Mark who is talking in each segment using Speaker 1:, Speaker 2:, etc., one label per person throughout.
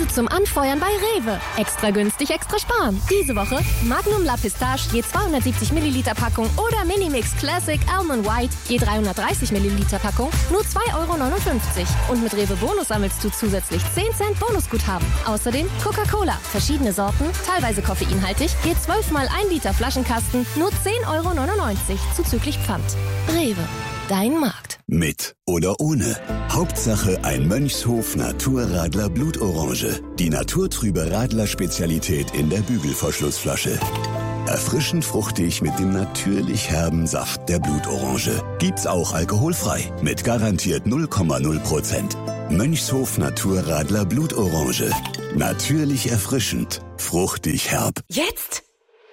Speaker 1: zum Anfeuern bei Rewe. Extra günstig, extra sparen. Diese Woche Magnum La Pistache je 270 Milliliter Packung oder Minimix Classic Almond White je 330 Milliliter Packung nur 2,59 €. Und mit Rewe Bonus sammelst du zusätzlich 10 Cent Bonusguthaben. Außerdem Coca-Cola, verschiedene Sorten, teilweise koffeinhaltig, je 12 mal 1 Liter Flaschenkasten nur 10,99 € zuzüglich Pfand. Rewe, dein Markt.
Speaker 2: Mit oder ohne. Hauptsache ein Mönchshof Naturradler Blutorange. Die naturtrübe Radler-Spezialität in der Bügelverschlussflasche. Erfrischend fruchtig mit dem natürlich herben Saft der Blutorange. Gibt's auch alkoholfrei. Mit garantiert 0,0%. Mönchshof Naturradler Blutorange. Natürlich erfrischend. Fruchtig herb.
Speaker 3: Jetzt?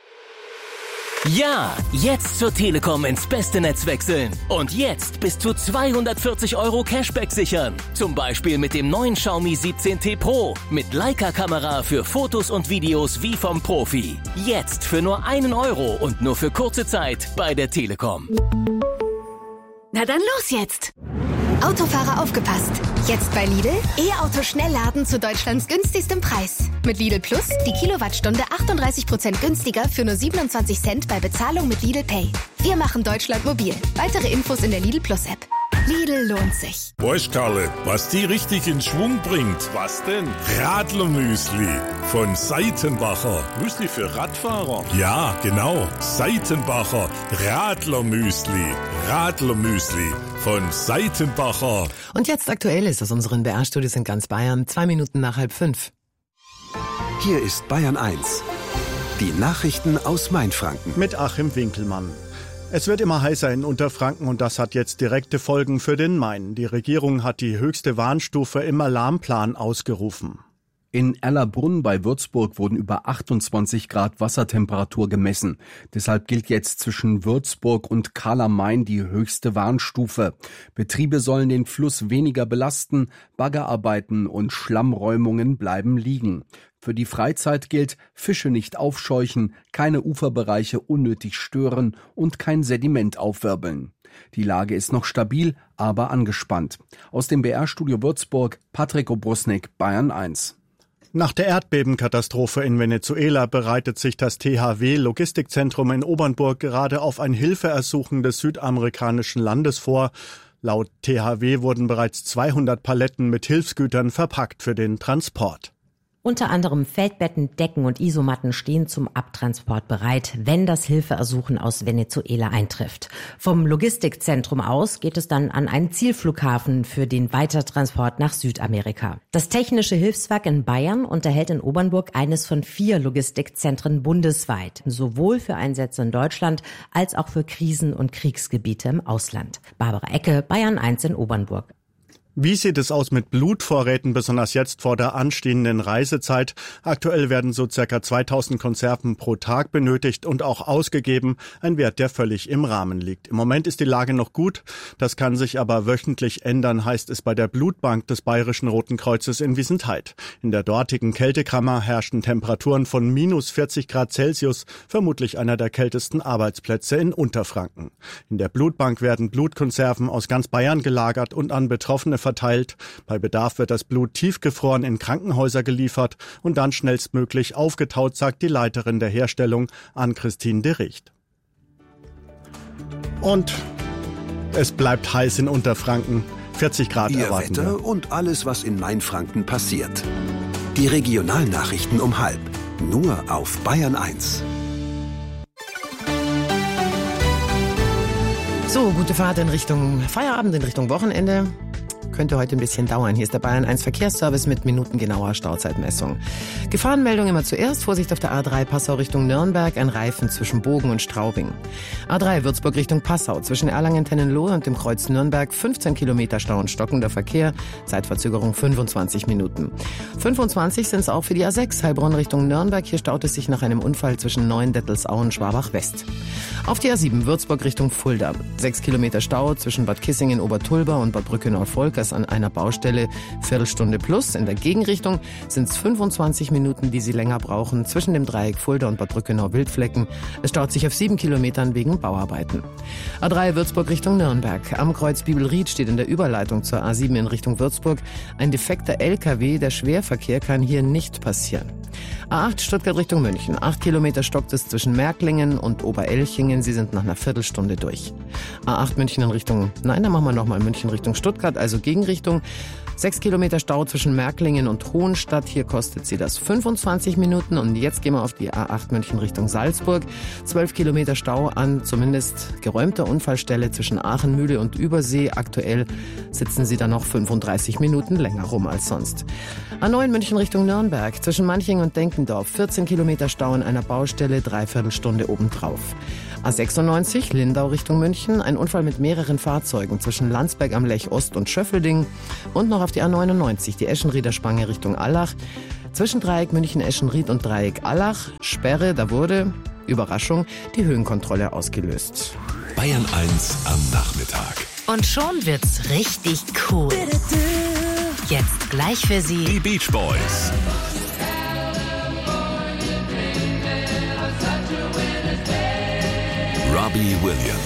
Speaker 3: Ja, jetzt zur Telekom ins beste Netz wechseln. Und jetzt bis zu 240 € Cashback sichern. Zum Beispiel mit dem neuen Xiaomi 17T Pro. Mit Leica-Kamera für Fotos und Videos wie vom Profi. Jetzt für nur 1 € und nur für kurze Zeit bei der Telekom.
Speaker 4: Na dann los jetzt! Autofahrer aufgepasst! Jetzt bei Lidl E-Auto Schnellladen zu Deutschlands günstigstem Preis. Mit Lidl Plus die Kilowattstunde 38% günstiger für nur 27 Cent bei Bezahlung mit Lidl Pay. Wir machen Deutschland mobil. Weitere Infos in der Lidl Plus App. Lidl lohnt sich.
Speaker 5: Weißt Karle, was die richtig in Schwung bringt? Was denn? Radlermüsli von Seitenbacher. Müsli für Radfahrer? Ja, genau. Seitenbacher Radlermüsli. Radlermüsli von Seitenbacher.
Speaker 6: Und jetzt Aktuelles aus unseren BR-Studios in ganz Bayern. 2 Minuten nach 4:30.
Speaker 7: Hier ist Bayern 1. Die Nachrichten aus Mainfranken.
Speaker 8: Mit Achim Winkelmann. Es wird immer heißer in Unterfranken und das hat jetzt direkte Folgen für den Main. Die Regierung hat die höchste Warnstufe im Alarmplan ausgerufen.
Speaker 9: In Erlabrunn bei Würzburg wurden über 28 Grad Wassertemperatur gemessen. Deshalb gilt jetzt zwischen Würzburg und Karl am Main die höchste Warnstufe. Betriebe sollen den Fluss weniger belasten, Baggerarbeiten und Schlammräumungen bleiben liegen. Für die Freizeit gilt, Fische nicht aufscheuchen, keine Uferbereiche unnötig stören und kein Sediment aufwirbeln. Die Lage ist noch stabil, aber angespannt. Aus dem BR-Studio Würzburg, Patrick Obrusnik, Bayern 1.
Speaker 8: Nach der Erdbebenkatastrophe in Venezuela bereitet sich das THW-Logistikzentrum in Obernburg gerade auf ein Hilfeersuchen des südamerikanischen Landes vor. Laut THW wurden bereits 200 Paletten mit Hilfsgütern verpackt für den Transport.
Speaker 10: Unter anderem Feldbetten, Decken und Isomatten stehen zum Abtransport bereit, wenn das Hilfeersuchen aus Venezuela eintrifft. Vom Logistikzentrum aus geht es dann an einen Zielflughafen für den Weitertransport nach Südamerika. Das Technische Hilfswerk in Bayern unterhält in Obernburg eines von 4 Logistikzentren bundesweit, sowohl für Einsätze in Deutschland als auch für Krisen- und Kriegsgebiete im Ausland. Barbara Ecke, Bayern 1 in Obernburg.
Speaker 8: Wie sieht es aus mit Blutvorräten, besonders jetzt vor der anstehenden Reisezeit? Aktuell werden so ca. 2000 Konserven pro Tag benötigt und auch ausgegeben, ein Wert, der völlig im Rahmen liegt. Im Moment ist die Lage noch gut, das kann sich aber wöchentlich ändern, heißt es bei der Blutbank des Bayerischen Roten Kreuzes in Wiesentheid. In der dortigen Kältekammer herrschen Temperaturen von minus 40 Grad Celsius, vermutlich einer der kältesten Arbeitsplätze in Unterfranken. In der Blutbank werden Blutkonserven aus ganz Bayern gelagert und an Betroffene verteilt. Bei Bedarf wird das Blut tiefgefroren in Krankenhäuser geliefert und dann schnellstmöglich aufgetaut, sagt die Leiterin der Herstellung, Ann-Christine de Richt. Und es bleibt heiß in Unterfranken. 40 Grad
Speaker 7: Ihr
Speaker 8: erwarten
Speaker 7: Wetter
Speaker 8: wir.
Speaker 7: und alles, was in Mainfranken passiert. Die Regionalnachrichten um 12:30. Nur auf Bayern 1.
Speaker 6: So, gute Fahrt in Richtung Feierabend, in Richtung Wochenende. Könnte heute ein bisschen dauern. Hier ist der Bayern 1 Verkehrsservice mit minutengenauer Stauzeitmessung. Gefahrenmeldung immer zuerst. Vorsicht auf der A3 Passau Richtung Nürnberg. Ein Reifen zwischen Bogen und Straubing. A3 Würzburg Richtung Passau. Zwischen Erlangen-Tennenlohe und dem Kreuz Nürnberg 15 Kilometer Stau und stockender Verkehr. Zeitverzögerung 25 Minuten. 25 sind es auch für die A6 Heilbronn Richtung Nürnberg. Hier staut es sich nach einem Unfall zwischen Neuendettelsau und Schwabach West. Auf die A7 Würzburg Richtung Fulda. 6 Kilometer Stau zwischen Bad Kissingen, Obertulba und Bad Brücke-Nordvolk. das an einer Baustelle Viertelstunde plus. In der Gegenrichtung sind es 25 Minuten, die Sie länger brauchen, zwischen dem Dreieck Fulda und Bad Brückenau-Wildflecken. Es staut sich auf 7 Kilometern wegen Bauarbeiten. A3 Würzburg Richtung Nürnberg. Am Kreuz Bibelried steht in der Überleitung zur A7 in Richtung Würzburg ein defekter LKW. Der Schwerverkehr kann hier nicht passieren. A8 Stuttgart Richtung München. 8 Kilometer stockt es zwischen Märklingen und Oberelchingen. Sie sind nach einer Viertelstunde durch. A8 München in Richtung, dann machen wir nochmal München Richtung Stuttgart, also Gegenrichtung. 6 Kilometer Stau zwischen Märklingen und Hohenstadt. Hier kostet sie das 25 Minuten. Und jetzt gehen wir auf die A8 München Richtung Salzburg. 12 Kilometer Stau an zumindest geräumter Unfallstelle zwischen Aachen, Mühle und Übersee. Aktuell sitzen sie da noch 35 Minuten länger rum als sonst. A9 München Richtung Nürnberg. Zwischen Manching und Denkendorf. 14 Kilometer Stau an einer Baustelle, 3/4 Stunde obendrauf. A96 Lindau Richtung München. Ein Unfall mit mehreren Fahrzeugen zwischen Landsberg am Lech Ost und Schöffelding. Und noch auf die A99, die Eschenrieder Spange Richtung Allach. Zwischen Dreieck München-Eschenried und Dreieck Allach. Sperre, da wurde, Überraschung, die Höhenkontrolle ausgelöst.
Speaker 2: Bayern 1 am Nachmittag.
Speaker 10: Und schon wird's richtig cool. Jetzt gleich für Sie
Speaker 2: Die Beach Boys. Robbie Williams.